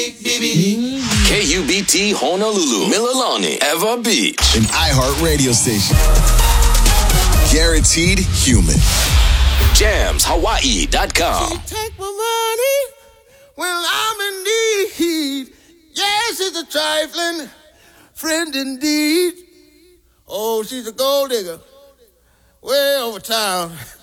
KUBT Honolulu, Mililani, Eva Beach. An iHeart radio station. Guaranteed human. JamsHawaii.com. Take my money when I'm in need. Yes, it's a trifling friend indeed. Oh, she's a gold digger way over town.